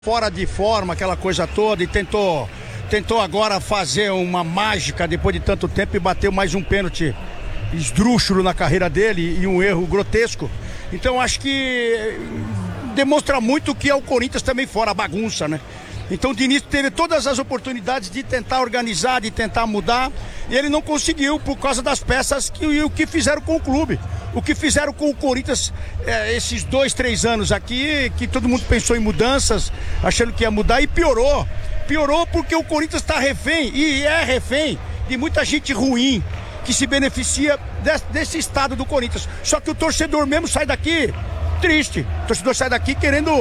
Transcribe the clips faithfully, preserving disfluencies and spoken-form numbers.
Fora de forma, aquela coisa toda, e tentou, tentou agora fazer uma mágica depois de tanto tempo e bateu mais um pênalti esdrúxulo na carreira dele e um erro grotesco. Então acho que demonstra muito que é o Corinthians também fora, a bagunça, né? Então o Diniz teve todas as oportunidades de tentar organizar, de tentar mudar, e ele não conseguiu por causa das peças que o que fizeram com o clube. O que fizeram com o Corinthians é, esses dois, três anos aqui, que todo mundo pensou em mudanças, achando que ia mudar, e piorou. Piorou porque o Corinthians está refém, e é refém, de muita gente ruim, que se beneficia desse, desse estado do Corinthians. Só que o torcedor mesmo sai daqui triste. O torcedor sai daqui querendo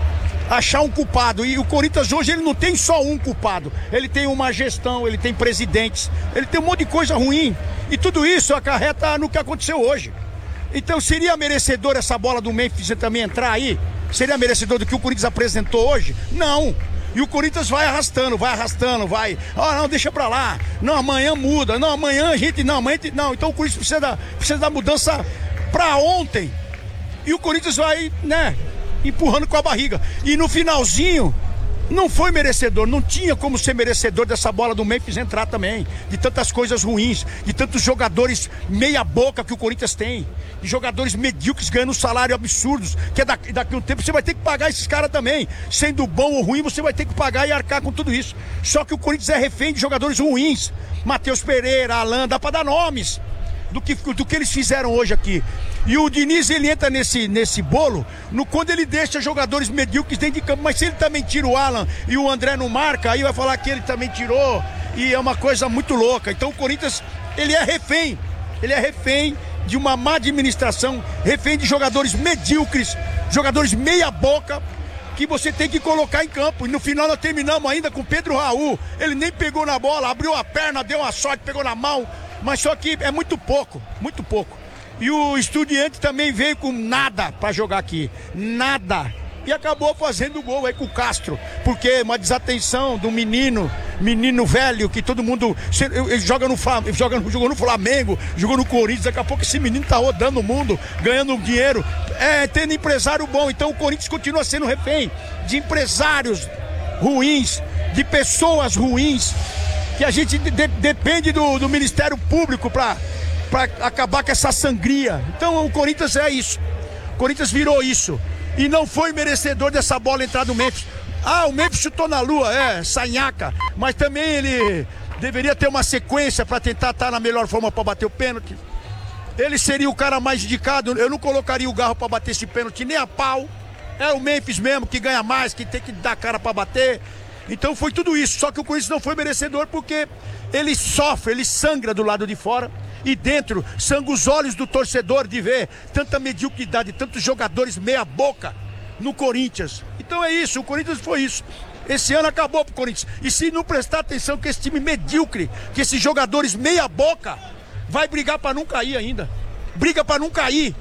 achar um culpado, e o Corinthians hoje ele não tem só um culpado, ele tem uma gestão, ele tem presidentes, ele tem um monte de coisa ruim, e tudo isso acarreta no que aconteceu hoje. Então seria merecedor essa bola do Memphis também entrar aí? Seria merecedor do que o Corinthians apresentou hoje? Não. E o Corinthians vai arrastando, vai arrastando, vai. Ah, não, deixa pra lá. Não, amanhã muda. Não, amanhã a gente não, amanhã a gente, não. Então o Corinthians precisa da, precisa da mudança pra ontem. E o Corinthians vai, né, empurrando com a barriga. E no finalzinho, não foi merecedor, não tinha como ser merecedor dessa bola do Memphis entrar também, de tantas coisas ruins, de tantos jogadores meia boca que o Corinthians tem, de jogadores medíocres ganhando salário absurdos, que é daqui, daqui a um tempo você vai ter que pagar esses caras também, sendo bom ou ruim você vai ter que pagar e arcar com tudo isso. Só que o Corinthians é refém de jogadores ruins, Matheus Pereira, Alan, dá pra dar nomes do que, do que eles fizeram hoje aqui. E o Diniz, ele entra nesse, nesse bolo no, quando ele deixa jogadores medíocres dentro de campo. Mas se ele também tira o Alan e o André não marca, aí vai falar que ele também tirou, e é uma coisa muito louca. Então o Corinthians, ele é refém, ele é refém de uma má administração, refém de jogadores medíocres, jogadores meia boca, que você tem que colocar em campo. E no final nós terminamos ainda com o Pedro Raul, ele nem pegou na bola, abriu a perna, deu uma sorte, pegou na mão, mas só que é muito pouco, muito pouco. E o Estudiante também veio com nada para jogar aqui, nada. E acabou fazendo gol aí com o Castro, porque uma desatenção do menino, menino velho, que todo mundo ele joga no, joga, jogou no Flamengo, jogou no Corinthians, daqui a pouco esse menino tá rodando o mundo, ganhando dinheiro, é, tendo empresário bom. Então o Corinthians continua sendo refém de empresários ruins, de pessoas ruins, que a gente de, depende do, do Ministério Público para para acabar com essa sangria. Então o Corinthians é isso, o Corinthians virou isso, e não foi merecedor dessa bola entrar do Memphis. Ah, o Memphis chutou na lua, é, sanhaca, mas também ele deveria ter uma sequência para tentar estar na melhor forma para bater o pênalti. Ele seria o cara mais indicado, eu não colocaria o Garro para bater esse pênalti nem a pau. É o Memphis mesmo que ganha mais, que tem que dar cara para bater. Então foi tudo isso, só que o Corinthians não foi merecedor porque ele sofre, ele sangra do lado de fora. E dentro, sangra os olhos do torcedor de ver tanta mediocridade, tantos jogadores meia boca no Corinthians. Então é isso, o Corinthians foi isso. Esse ano acabou pro Corinthians. E se não prestar atenção que esse time medíocre, que esses jogadores meia boca, vai brigar para não cair ainda. Briga para não cair.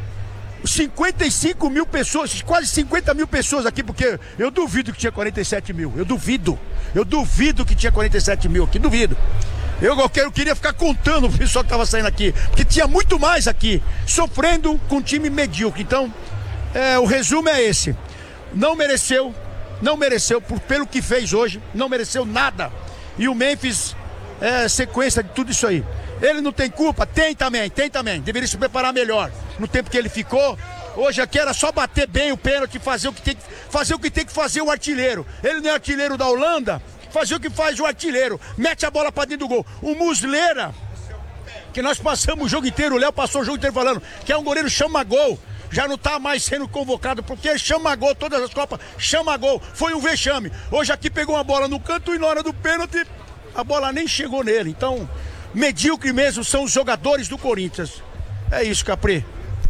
cinquenta e cinco mil pessoas, quase cinquenta mil pessoas aqui, porque eu duvido que tinha quarenta e sete mil. Eu duvido. Eu duvido que tinha quarenta e sete mil aqui, duvido. Eu, eu, eu queria ficar contando o pessoal que estava saindo aqui, porque tinha muito mais aqui, sofrendo com um time medíocre. Então, é, o resumo é esse. Não mereceu, não mereceu, por, pelo que fez hoje, não mereceu nada. E o Memphis é sequência de tudo isso aí. Ele não tem culpa? Tem também, tem também. Deveria se preparar melhor no tempo que ele ficou. Hoje aqui era só bater bem o pênalti, fazer o que tem que fazer, o que tem que fazer o artilheiro. Ele não é artilheiro da Holanda, fazer o que faz o artilheiro, mete a bola pra dentro do gol. O Muslera, que nós passamos o jogo inteiro, o Léo passou o jogo inteiro falando que é um goleiro chama-gol, já não tá mais sendo convocado, porque chama-gol, todas as copas, chama-gol, foi um vexame. Hoje aqui pegou uma bola no canto e na hora do pênalti, a bola nem chegou nele. Então, medíocre mesmo são os jogadores do Corinthians. É isso, Capri.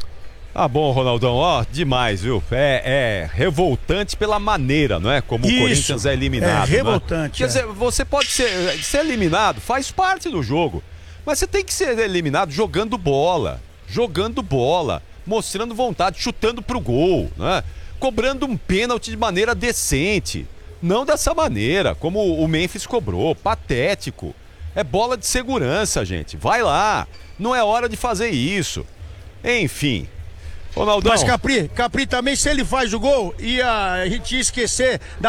Ah, bom, Ronaldão, ó, demais, viu? É, é revoltante pela maneira, não é? Como Isso, o Corinthians é eliminado. É revoltante. É? Quer dizer, você pode ser, ser eliminado, faz parte do jogo. Mas você tem que ser eliminado jogando bola, jogando bola, mostrando vontade, chutando pro gol, né? Cobrando um pênalti de maneira decente. Não dessa maneira, como o Memphis cobrou, patético. É bola de segurança, gente. Vai lá, não é hora de fazer isso. Enfim. Ronaldão. Mas Capri, Capri também, se ele faz o gol, ia, a gente ia esquecer da